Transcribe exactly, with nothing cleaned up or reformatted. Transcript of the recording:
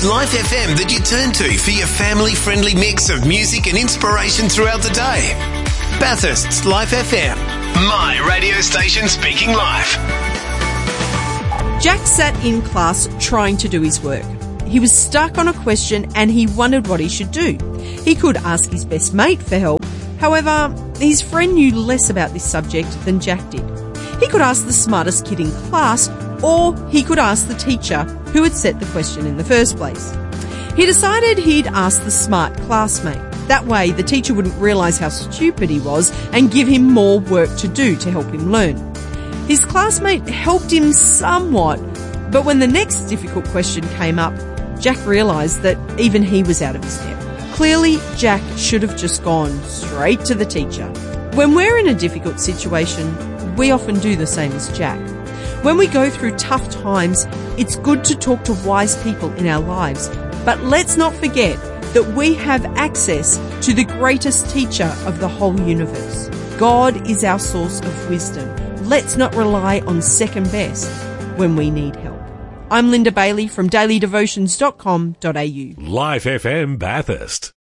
Life F M that you turn to for your family-friendly mix of music and inspiration throughout the day. Bathurst's Life F M, my radio station speaking life. Jack sat in class trying to do his work. He was stuck on a question and he wondered what he should do. He could ask his best mate for help. However, his friend knew less about this subject than Jack did. He could ask the smartest kid in class, or he could ask the teacher who had set the question in the first place. He decided he'd ask the smart classmate. That way the teacher wouldn't realise how stupid he was and give him more work to do to help him learn. His classmate helped him somewhat, but when the next difficult question came up, Jack realised that even he was out of his depth. Clearly, Jack should have just gone straight to the teacher. When we're in a difficult situation, we often do the same as Jack. When we go through tough times, it's good to talk to wise people in our lives. But let's not forget that we have access to the greatest teacher of the whole universe. God is our source of wisdom. Let's not rely on second best when we need help. I'm Linda Bailey from daily devotions dot com dot a u. Life F M Bathurst.